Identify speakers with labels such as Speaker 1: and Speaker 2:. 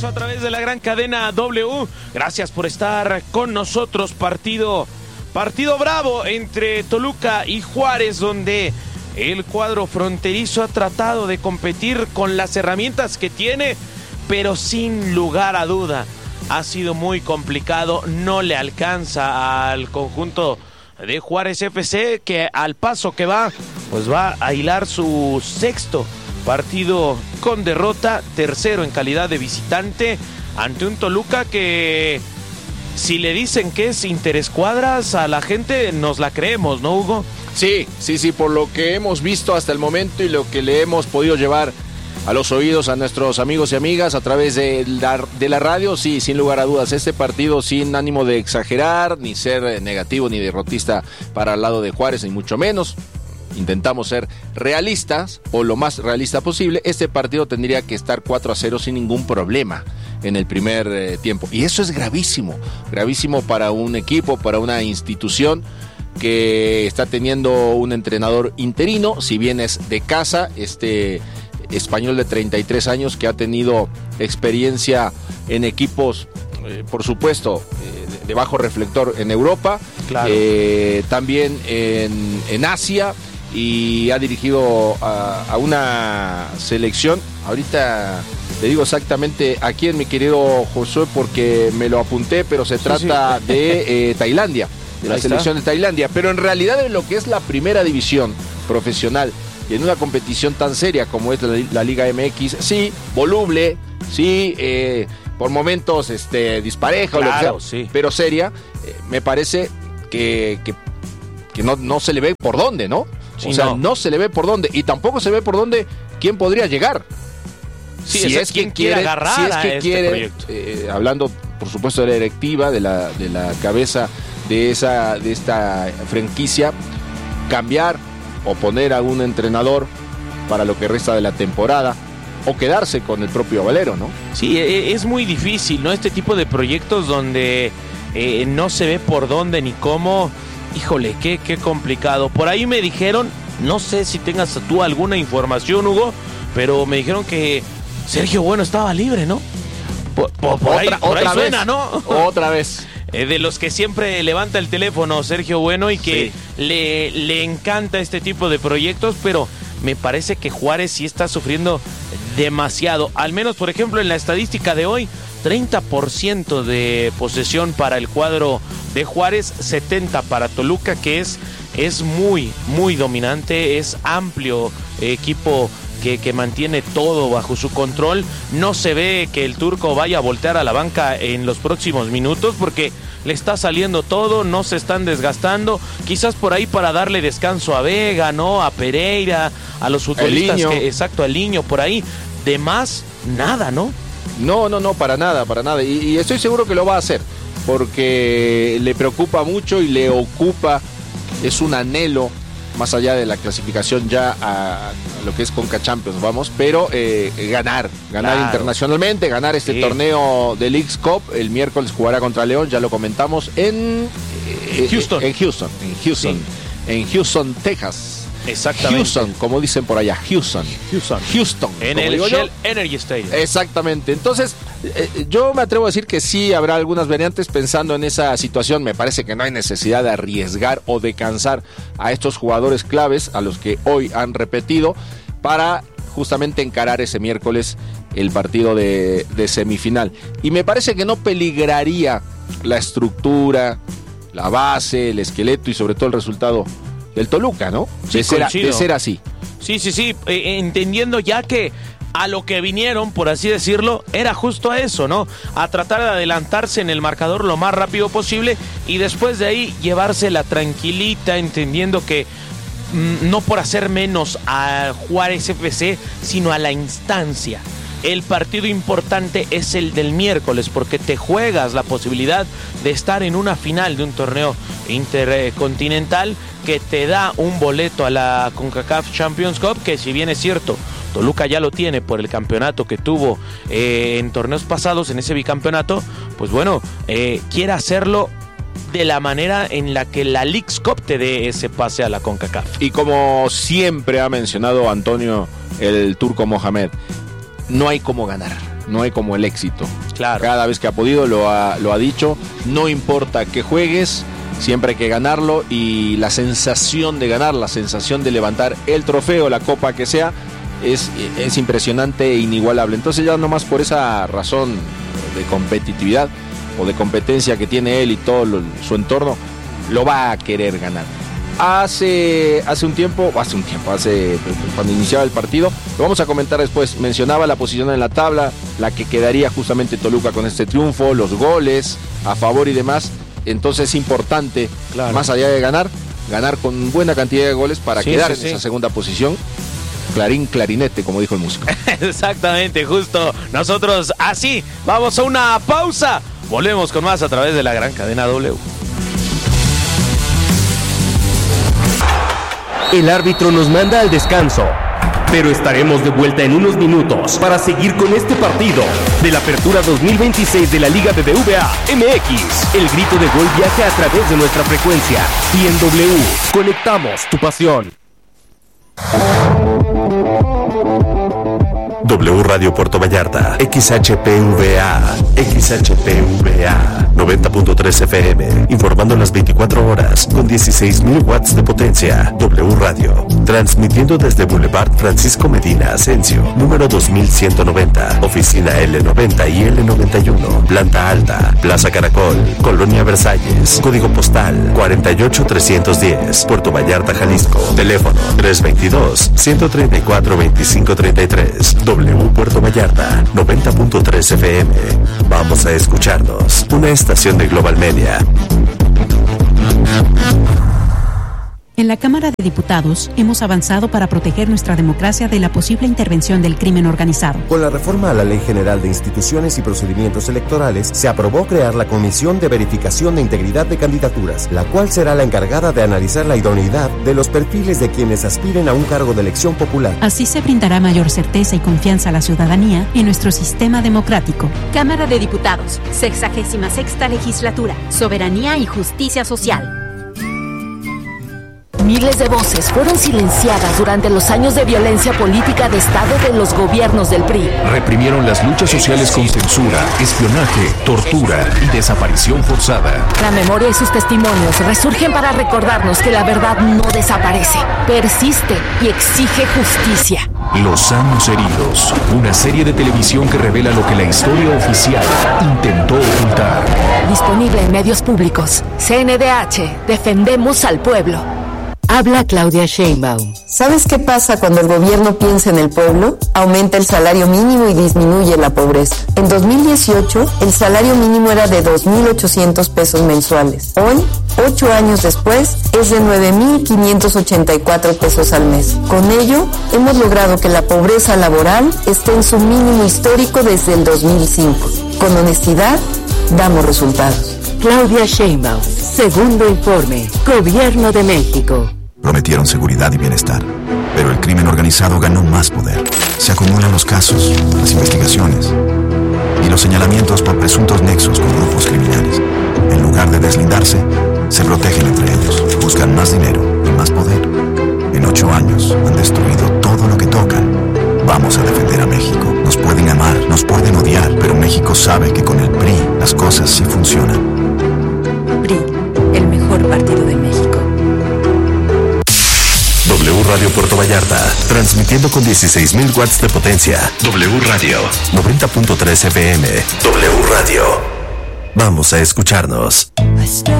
Speaker 1: a través de la gran cadena W. Gracias por estar con nosotros. Partido bravo entre Toluca y Juárez, donde el cuadro fronterizo ha tratado de competir con las herramientas que tiene, pero sin lugar a duda ha sido muy complicado. No le alcanza al conjunto de Juárez FC, que al paso que va, pues va a hilar su sexto partido con derrota, tercero en calidad de visitante, ante un Toluca que, si le dicen que es interescuadras, a la gente nos la creemos, ¿no, Hugo?
Speaker 2: Sí, por lo que hemos visto hasta el momento y lo que le hemos podido llevar a los oídos a nuestros amigos y amigas a través de la radio, sí, sin lugar a dudas, este partido sin ánimo de exagerar, ni ser negativo ni derrotista para el lado de Juárez, ni mucho menos. Intentamos ser realistas, o lo más realista posible. Este partido tendría que estar 4-0 sin ningún problema en el primer tiempo. Y eso es gravísimo para un equipo, para una institución que está teniendo un entrenador interino, si bien es de casa, este español de 33 años que ha tenido experiencia en equipos, por supuesto, de bajo reflector en Europa, claro. También en Asia, y ha dirigido a una selección. Ahorita te digo exactamente a quién, mi querido Josué, porque me lo apunté, pero se trata de Tailandia, de la selección de Tailandia. Pero en realidad, en lo que es la primera división profesional y en una competición tan seria como es la Liga MX, sí, voluble, sí, por momentos dispareja, claro, o lo que sea, sí, pero seria, me parece que no se le ve por dónde, ¿no? Sí, o sea, no se le ve por dónde, y tampoco se ve por dónde quién podría llegar.
Speaker 1: Sí, si es que quiere agarrar, si es que quiere, proyecto.
Speaker 2: Hablando, por supuesto, de la directiva, de la cabeza de esta franquicia, cambiar o poner a un entrenador para lo que resta de la temporada, o quedarse con el propio Valero, ¿no?
Speaker 1: Sí, es muy difícil, ¿no? Este tipo de proyectos donde no se ve por dónde ni cómo. Híjole, qué complicado. Por ahí me dijeron, no sé si tengas tú alguna información, Hugo, pero me dijeron que Sergio Bueno estaba libre, ¿no? Por ahí suena, ¿no?
Speaker 2: Otra vez.
Speaker 1: De los que siempre levanta el teléfono Sergio Bueno, y que sí, le encanta este tipo de proyectos, pero me parece que Juárez sí está sufriendo demasiado. Al menos, por ejemplo, en la estadística de hoy, 30% de posesión para el cuadro de Juárez, 70% para Toluca, que es muy, muy dominante, es amplio equipo que mantiene todo bajo su control. No se ve que el turco vaya a voltear a la banca en los próximos minutos, porque le está saliendo todo, no se están desgastando, quizás por ahí para darle descanso a Vega, ¿no? A Pereira, a los futbolistas, al Niño, por ahí. De más, nada, ¿no?
Speaker 2: No, para nada. Y estoy seguro que lo va a hacer, porque le preocupa mucho y le ocupa, es un anhelo, más allá de la clasificación ya a lo que es Conca Champions, vamos, pero ganar claro, internacionalmente, ganar este torneo de Leagues Cup. El miércoles jugará contra León, ya lo comentamos, en Houston, Texas.
Speaker 1: Exactamente.
Speaker 2: Houston, como dicen por allá, Houston.
Speaker 1: En el Shell Energy Stadium.
Speaker 2: Exactamente. Entonces, yo me atrevo a decir que sí habrá algunas variantes pensando en esa situación. Me parece que no hay necesidad de arriesgar o de cansar a estos jugadores claves, a los que hoy han repetido, para justamente encarar ese miércoles el partido de semifinal. Y me parece que no peligraría la estructura, la base, el esqueleto y sobre todo el resultado del Toluca, ¿no?
Speaker 1: Sí,
Speaker 2: de ser así.
Speaker 1: Sí, entendiendo ya que a lo que vinieron, por así decirlo, era justo a eso, ¿no? A tratar de adelantarse en el marcador lo más rápido posible y después de ahí llevársela tranquilita, entendiendo que no por hacer menos a Juárez FC, sino a la instancia. El partido importante es el del miércoles, porque te juegas la posibilidad de estar en una final de un torneo intercontinental que te da un boleto a la CONCACAF Champions Cup, que si bien es cierto, Toluca ya lo tiene por el campeonato que tuvo en torneos pasados, en ese bicampeonato, pues bueno, quiere hacerlo de la manera en la que la Leagues Cup te dé ese pase a la CONCACAF.
Speaker 2: Y como siempre ha mencionado Antonio el Turco Mohamed, no hay cómo ganar. no hay como el éxito.
Speaker 1: Claro.
Speaker 2: Cada vez que ha podido lo ha dicho, no importa que juegues, siempre hay que ganarlo, y la sensación de ganar, la sensación de levantar el trofeo, la copa que sea, es impresionante e inigualable. Entonces ya nomás por esa razón de competitividad o de competencia que tiene él y todo su entorno, lo va a querer ganar. Hace cuando iniciaba el partido, lo vamos a comentar después, mencionaba la posición en la tabla, la que quedaría justamente Toluca con este triunfo, los goles a favor y demás. Entonces es importante, claro, más allá de ganar con buena cantidad de goles para quedar en esa segunda posición. Clarín, clarinete, como dijo el músico.
Speaker 1: Exactamente, justo. Nosotros así vamos a una pausa. Volvemos con más a través de la gran cadena W.
Speaker 3: El árbitro nos manda al descanso, pero estaremos de vuelta en unos minutos para seguir con este partido de la Apertura 2026 de la Liga BBVA MX. El grito de gol viaja a través de nuestra frecuencia y en W conectamos tu pasión.
Speaker 4: W Radio Puerto Vallarta, XHPVA 90.3 FM, informando las 24 horas con 16.000 watts de potencia. W Radio, transmitiendo desde Boulevard Francisco Medina Asensio, número 2190, oficina L90 y L91, planta alta, Plaza Caracol, Colonia Versalles, código postal 48310, Puerto Vallarta, Jalisco, teléfono 322-134-2533. W Puerto Vallarta, 90.3 FM. Vamos a escucharnos. Una estación de Global Media.
Speaker 5: En la Cámara de Diputados hemos avanzado para proteger nuestra democracia de la posible intervención del crimen organizado.
Speaker 6: Con la reforma a la Ley General de Instituciones y Procedimientos Electorales, se aprobó crear la Comisión de Verificación de Integridad de Candidaturas, la cual será la encargada de analizar la idoneidad de los perfiles de quienes aspiren a un cargo de elección popular.
Speaker 5: Así se brindará mayor certeza y confianza a la ciudadanía en nuestro sistema democrático.
Speaker 7: Cámara de Diputados, 66ª Legislatura, Soberanía y Justicia Social. Miles de voces fueron silenciadas durante los años de violencia política de Estado de los gobiernos del PRI.
Speaker 8: Reprimieron las luchas sociales con censura, espionaje, tortura y desaparición forzada.
Speaker 7: La memoria y sus testimonios resurgen para recordarnos que la verdad no desaparece, persiste y exige justicia.
Speaker 8: Los años heridos, una serie de televisión que revela lo que la historia oficial intentó ocultar.
Speaker 7: Disponible en medios públicos. CNDH, defendemos al pueblo.
Speaker 9: Habla Claudia Sheinbaum.
Speaker 10: ¿Sabes qué pasa cuando el gobierno piensa en el pueblo? Aumenta el salario mínimo y disminuye la pobreza. En 2018, el salario mínimo era de 2.800 pesos mensuales. Hoy, 8 años después, es de 9.584 pesos al mes. Con ello, hemos logrado que la pobreza laboral esté en su mínimo histórico desde el 2005. Con honestidad, damos resultados.
Speaker 9: Claudia Sheinbaum, segundo informe, Gobierno de México.
Speaker 11: Prometieron seguridad y bienestar, pero el crimen organizado ganó más poder. Se acumulan los casos, las investigaciones y los señalamientos por presuntos nexos con grupos criminales. En lugar de deslindarse, se protegen entre ellos, buscan más dinero y más poder. En 8 años han destruido todo lo que tocan. Vamos a defender a México. Nos pueden amar, nos pueden odiar, pero México sabe que con el PRI las cosas sí funcionan.
Speaker 7: PRI, el mejor partido de México.
Speaker 4: W Radio Puerto Vallarta, transmitiendo con 16.000 watts de potencia. W Radio, 90.3 FM. W Radio. Vamos a escucharnos.